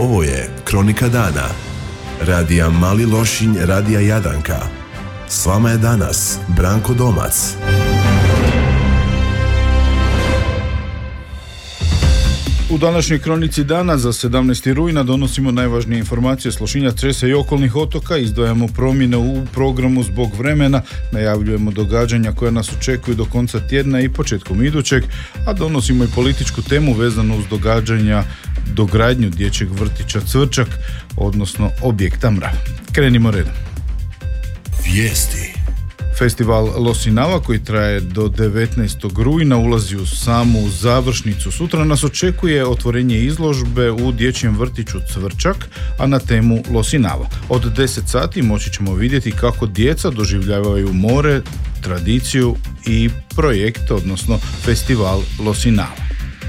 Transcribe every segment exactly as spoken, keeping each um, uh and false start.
Ovo je Kronika dana. Radija Mali Lošinj, Radija Jadanka. S vama je danas Branko Domac. U današnjoj kronici dana za sedamnaesti rujna donosimo najvažnije informacije s Lošinja, Cresa i okolnih otoka, izdvajamo promjene u programu zbog vremena, najavljujemo događanja koja nas očekuju do konca tjedna i početkom idućeg, a donosimo i političku temu vezanu uz događanja dogradnju dječjeg vrtića Cvrčak, odnosno objekta Mrav. Krenimo redom. Vijesti. Festival Losinava koji traje do devetnaestog rujna ulazi u samu završnicu. Sutra nas očekuje otvorenje izložbe u dječjem vrtiću Cvrčak, a na temu Losinava. Od deset sati moći ćemo vidjeti kako djeca doživljavaju more, tradiciju i projekt, odnosno festival Losinava.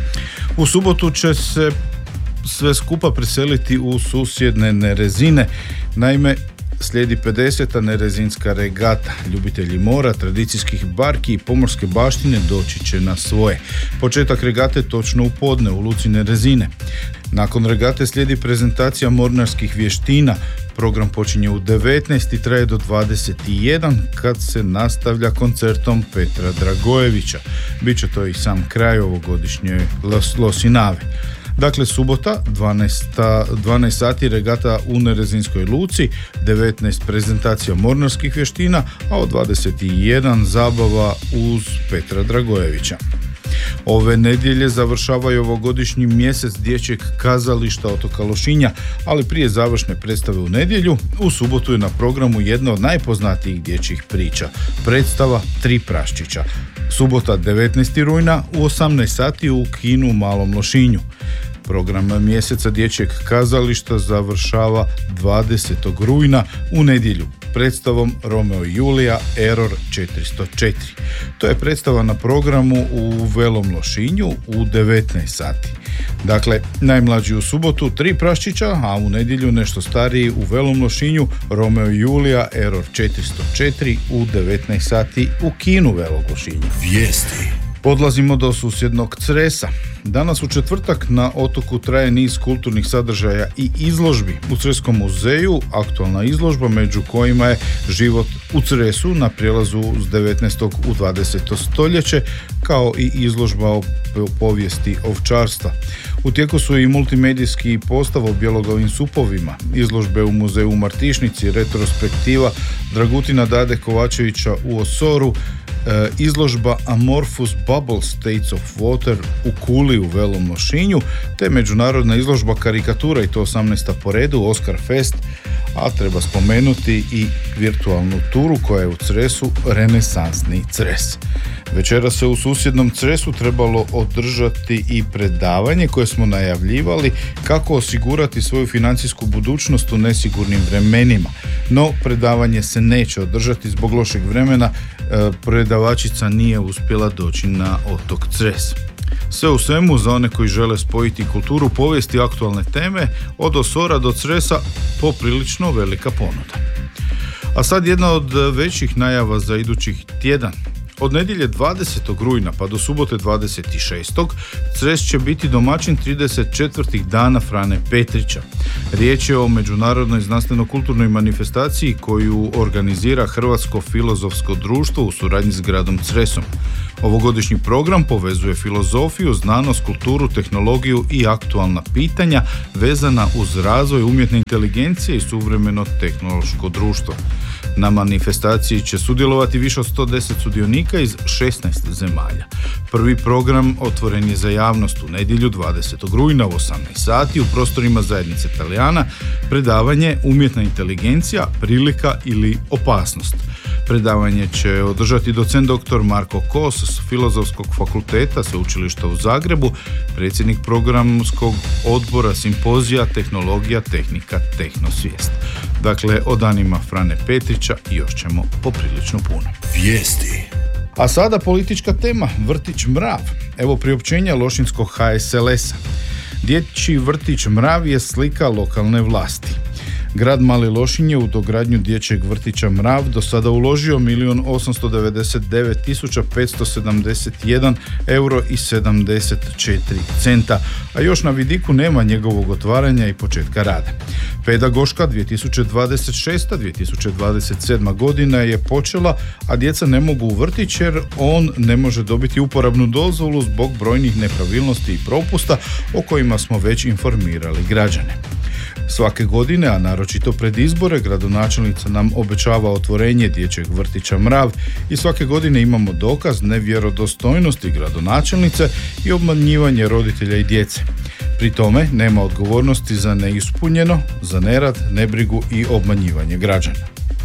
U subotu će se sve skupa preseliti u susjedne Nerezine. Naime, slijedi pedeseta nerezinska regata. Ljubitelji mora, tradicijskih barki i pomorske baštine doći će na svoje. Početak regate točno u podne u luci Nerezine. Nakon regate slijedi prezentacija mornarskih vještina. Program počinje u devetnaest i traje do dvadeset jedan kad se nastavlja koncertom Petra Dragojevića. Biće to i sam kraj ovogodišnje Losinave. Dakle, subota, dvanaest sati regata u Nerezinskoj luci, devetnaest prezentacija mornarskih vještina, a od dvadeset jedan zabava uz Petra Dragojevića. Ove nedjelje završavaju ovogodišnji mjesec dječjeg kazališta otoka Lošinja, ali prije završne predstave u nedjelju, u subotu je na programu jedna od najpoznatijih dječjih priča, predstava Tri praščića. Subota devetnaestog rujna u osamnaest sati u kinu u Malom Lošinju. Program mjeseca dječjeg kazališta završava dvadesetog rujna u nedjelju predstavom Romeo i Julija Error četiristo četiri. To je predstava na programu u Velom Lošinju u devetnaest sati. Dakle, najmlađi u subotu Tri praščića, a u nedjelju nešto stariji u Velom Lošinju Romeo i Julija Error četiristo četiri u devetnaest sati u kinu Velog Lošinja. Vijesti. Podlazimo do susjednog Cresa. Danas u četvrtak na otoku traje niz kulturnih sadržaja i izložbi. U Creskom muzeju aktualna izložba među kojima je život u Cresu na prijelazu s devetnaestog u dvadeseto stoljeće, kao i izložba o povijesti ovčarstva. U tijeku su i multimedijski postav o bjeloglavim supovima, izložbe u muzeju u Martišnici, retrospektiva Dragutina Dade Kovačevića u Osoru, izložba Amorphous Bubble States of Water u Kuli u Velom Lošinju, te međunarodna izložba karikatura i to osamnaesta po redu Oscar Fest, a treba spomenuti i virtualnu turu koja je u Cresu Renesansni Cres. Večera se u susjednom Cresu trebalo održati i predavanje koje smo najavljivali kako osigurati svoju financijsku budućnost u nesigurnim vremenima. No, predavanje se neće održati zbog lošeg vremena, predavačica nije uspjela doći na otok Cres. Sve u svemu, za one koji žele spojiti kulturu, povijest i aktualne teme, od Osora do Cresa poprilično velika ponuda. A sad jedna od većih najava za idućih tjedan. Od nedjelje dvadesetog rujna pa do subote dvadeset šestog Cres će biti domaćin trideset četvrtih dana Frane Petrića. Riječ je o međunarodnoj znanstveno-kulturnoj manifestaciji koju organizira Hrvatsko filozofsko društvo u suradnji s gradom Cresom. Ovogodišnji program povezuje filozofiju, znanost, kulturu, tehnologiju i aktualna pitanja vezana uz razvoj umjetne inteligencije i suvremeno tehnološko društvo. Na manifestaciji će sudjelovati više od sto deset sudionika iz šesnaest zemalja. Prvi program otvoren je za javnost u nedjelju dvadesetog rujna u osamnaest sati u prostorima zajednice Talijana, predavanje Umjetna inteligencija, prilika ili opasnost. Predavanje će održati docent doktor Marko Kos s Filozofskog fakulteta Sveučilišta u Zagrebu, predsjednik programskog odbora simpozija Tehnologija, tehnika, tehnosvijest. Dakle, o danima Frane Petrića još ćemo poprilično puno. Vijesti. A sada politička tema, vrtić Mrav. Evo priopćenja Lošinskog H S L S-a. Dječji vrtić Mrav je slika lokalne vlasti. Grad Mali Lošinj je u dogradnju dječjeg vrtića Mrav do sada uložio milijun osamsto devedeset devet tisuća petsto sedamdeset jedan euro i sedamdeset četiri centa, a još na vidiku nema njegovog otvaranja i početka rada. Pedagoška dvije tisuće dvadeset šesta dvije tisuće dvadeset sedma godina je počela, a djeca ne mogu u vrtić jer on ne može dobiti uporabnu dozvolu zbog brojnih nepravilnosti i propusta o kojima smo već informirali građane. Svake godine, a naročito pred izbore, gradonačelnica nam obećava otvorenje dječjeg vrtića Mrav i svake godine imamo dokaz nevjerodostojnosti gradonačelnice i obmanjivanje roditelja i djece. Pri tome nema odgovornosti za neispunjeno, za nerad, nebrigu i obmanjivanje građana.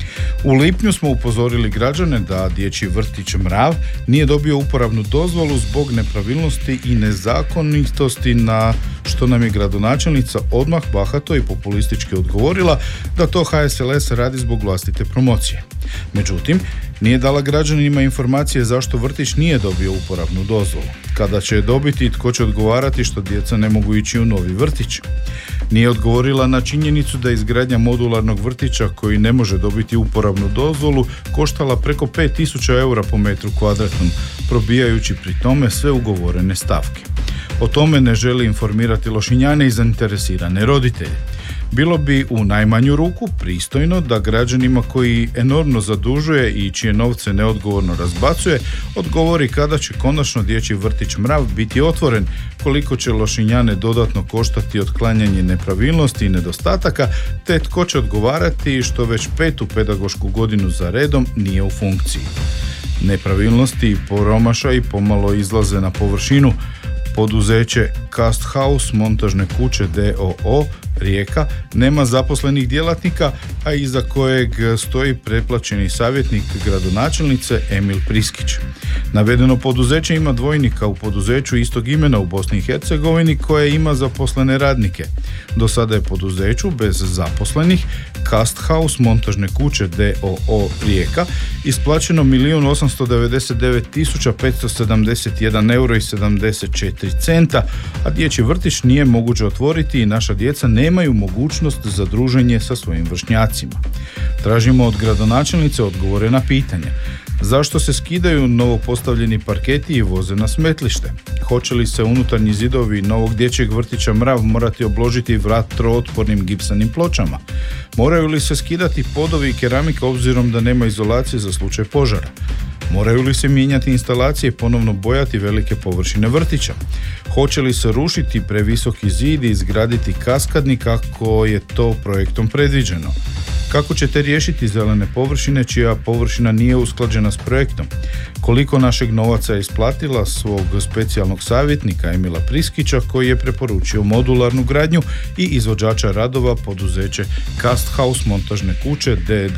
U lipnju smo upozorili građane da dječji vrtić Mrav nije dobio uporabnu dozvolu zbog nepravilnosti i nezakonitosti, na što nam je gradonačelnica odmah bahato i populistički odgovorila da to H S L S radi zbog vlastite promocije. Međutim, nije dala građanima informacije zašto vrtić nije dobio uporabnu dozvolu, kada će je dobiti i tko će odgovarati što djeca ne mogu ići u novi vrtić. Nije odgovorila na činjenicu da je izgradnja modularnog vrtića koji ne može dobiti uporabnu dozvolu koštala preko pet tisuća eura po metru kvadratnom, probijajući pri tome sve ugovorene stavke. O tome ne želi informirati Lošinjane i zainteresirane roditelje. Bilo bi u najmanju ruku pristojno da građanima koji enormno zadužuje i čije novce neodgovorno razbacuje, odgovori kada će konačno dječji vrtić Mrav biti otvoren, koliko će Lošinjane dodatno koštati otklanjanje nepravilnosti i nedostataka, te tko će odgovarati što već petu pedagošku godinu za redom nije u funkciji. Nepravilnosti i promašaji pomalo izlaze na površinu. Poduzeće Cast House montažne kuće d o o Rijeka nema zaposlenih djelatnika, a iza kojeg stoji preplaćeni savjetnik gradonačelnice Emil Priskić. Navedeno poduzeće ima dvojnika u poduzeću istog imena u Bosni i Hercegovini koje ima zaposlene radnike. Do sada je poduzeću bez zaposlenih Cast House montažne kuće d o o Rijeka isplaćeno milijun osamsto devedeset devet tisuća petsto sedamdeset jedan euro i sedamdeset četiri centa, a dječji vrtić nije moguće otvoriti i naša djeca nemaju mogućnost za druženje sa svojim vršnjacima. Tražimo od gradonačelnice odgovore na pitanja. Zašto se skidaju novopostavljeni parketi i voze na smetlište? Hoće li se unutarnji zidovi novog dječjeg vrtića Mrav morati obložiti vatrootpornim gipsanim pločama? Moraju li se skidati podovi i keramika obzirom da nema izolacije za slučaj požara? Moraju li se mijenjati instalacije i ponovno bojati velike površine vrtića? Hoće li se rušiti previsoki zid i izgraditi kaskadni kako je to projektom predviđeno? Kako ćete riješiti zelene površine čija površina nije usklađena s projektom? Koliko našeg novaca je isplatila svog specijalnog savjetnika Emila Priskića koji je preporučio modularnu gradnju i izvođača radova poduzeće Cast House montažne kuće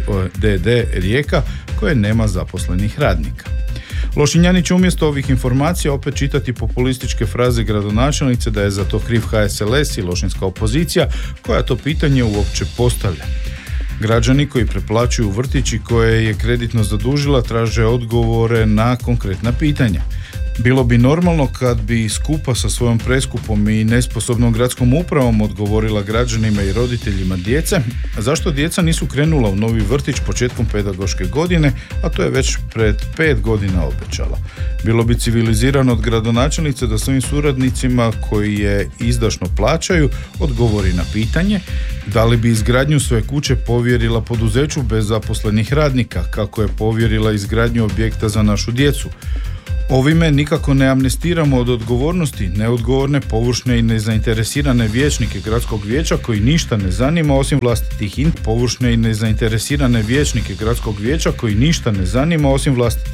d d Rijeka koje nema zaposlenih radnika? Lošinjani će umjesto ovih informacija opet čitati populističke fraze gradonačelnice da je za to kriv H S L S i lošinjska opozicija koja to pitanje uopće postavlja. Građani koji preplaćuju vrtić i koje je kreditno zadužila traže odgovore na konkretna pitanja. Bilo bi normalno kad bi skupa sa svojom preskupom i nesposobnom gradskom upravom odgovorila građanima i roditeljima djece, zašto djeca nisu krenula u novi vrtić početkom pedagoške godine, a to je već pred pet godina obećala. Bilo bi civilizirano od gradonačelnice da svojim suradnicima koji je izdašno plaćaju odgovori na pitanje da li bi izgradnju svoje kuće povjerila poduzeću bez zaposlenih radnika, kako je povjerila izgradnju objekta za našu djecu. Ovime nikako ne amnestiramo od odgovornosti neodgovorne, površne i nezainteresirane vijećnike gradskog vijeća koji ništa ne zanima osim vlastitih interesa. Površne i nezainteresirane vijećnike gradskog vijeća koji ništa ne zanima osim vlastitih